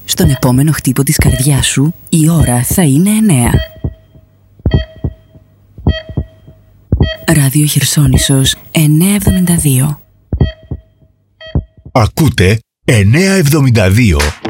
Στον επόμενο χτύπο της καρδιάς σου η ώρα θα είναι 9. Ράδιο Χερσόνησος 972. Ακούτε 972.